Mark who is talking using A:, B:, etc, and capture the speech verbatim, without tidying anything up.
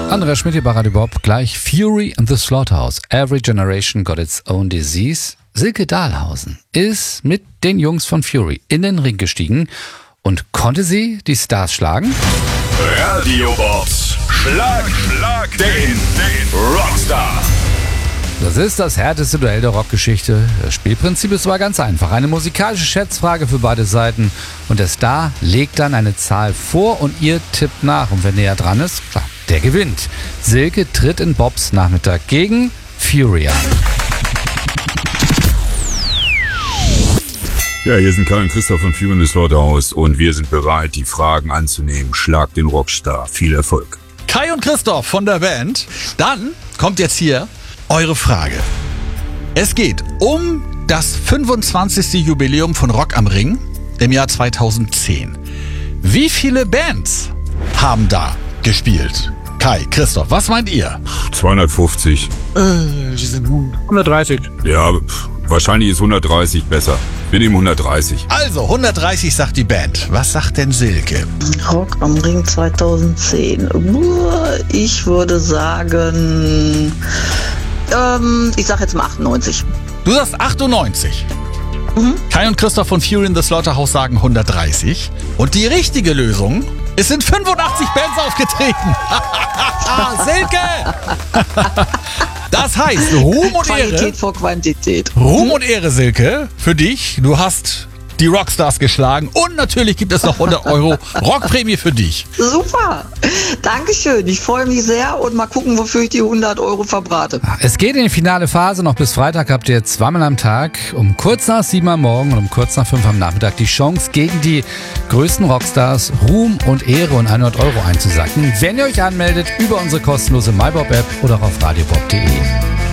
A: Andrea Schmidt hier bei Radio Bob. Gleich Fury and the Slaughterhouse. Every generation got its own disease. Silke Dahlhausen ist mit den Jungs von Fury in den Ring gestiegen. Und konnte sie die Stars schlagen?
B: Radio Bobs Schlag, Schlag den, den Rockstar.
A: Das ist das härteste Duell der Rockgeschichte. Das Spielprinzip ist aber ganz einfach. Eine musikalische Schätzfrage für beide Seiten. Und der Star legt dann eine Zahl vor und ihr tippt nach. Und wer näher dran ist, klar, der gewinnt. Silke tritt in Bobs Nachmittag gegen Fury an.
C: Ja, hier sind Kai und Christoph von Fury and the Slaughterhouse und wir sind bereit, die Fragen anzunehmen. Schlag den Rockstar. Viel Erfolg.
D: Kai und Christoph von der Band. Dann kommt jetzt hier eure Frage. Es geht um das fünfundzwanzigste Jubiläum von Rock am Ring im Jahr zweitausendzehn. Wie viele Bands haben da gespielt? Kai, Christoph, was meint ihr?
C: zweihundertfünfzig.
E: Äh, sie sind hundertdreißig.
C: Ja, pff, wahrscheinlich ist hundertdreißig besser. Wir nehmen hundertdreißig.
D: Also, hundertdreißig sagt die Band. Was sagt denn Silke?
F: Rock am Ring zweitausendzehn. Ich würde sagen, ähm, ich sag jetzt mal achtundneunzig.
D: Du sagst achtundneunzig.
F: Mhm.
D: Kai und Christoph von Fury and the Slaughterhouse sagen hundertdreißig. Und die richtige Lösung, es sind fünfundachtzig Bands aufgetreten. Silke! Das heißt, Ruhm und Ehre.
F: Qualität vor Quantität.
D: Ruhm und Ehre, Silke, für dich. Du hast die Rockstars geschlagen und natürlich gibt es noch hundert Euro Rockprämie für dich.
F: Super. Dankeschön. Ich freue mich sehr und mal gucken, wofür ich die hundert Euro verbrate.
A: Es geht in die finale Phase. Noch bis Freitag habt ihr zweimal am Tag um kurz nach sieben am Morgen und um kurz nach fünf am Nachmittag die Chance, gegen die größten Rockstars Ruhm und Ehre und hundert Euro einzusacken, wenn ihr euch anmeldet über unsere kostenlose MyBob-App oder auf radiobob punkt de.